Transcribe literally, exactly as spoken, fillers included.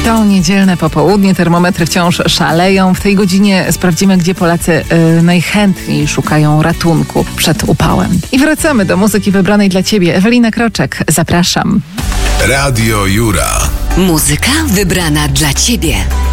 To niedzielne popołudnie, termometry wciąż szaleją. W tej godzinie sprawdzimy, gdzie Polacy y, najchętniej szukają ratunku przed upałem. I wracamy do muzyki wybranej dla Ciebie. Ewelina Kroczek, zapraszam. Radio Jura. Muzyka wybrana dla Ciebie.